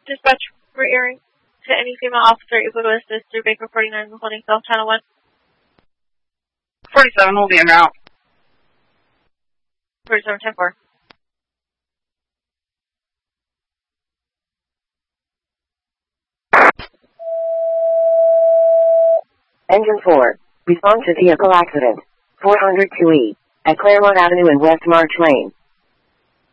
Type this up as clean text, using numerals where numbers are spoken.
Dispatch for Erie to any female officer able to assist through Baker 49 holding South Channel 1. 47 will be en route. 47, 10-4. Engine 4, respond to vehicle accident, 402E, at Claremont Avenue and West March Lane.